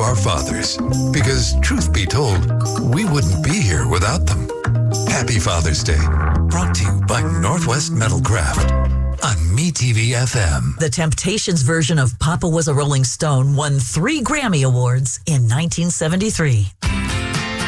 our fathers. Because, truth be told, we wouldn't be here without them. Happy Father's Day. Brought to you by Northwest Metalcraft on MeTV FM. The Temptations version of Papa Was a Rolling Stone won 3 Grammy Awards in 1973.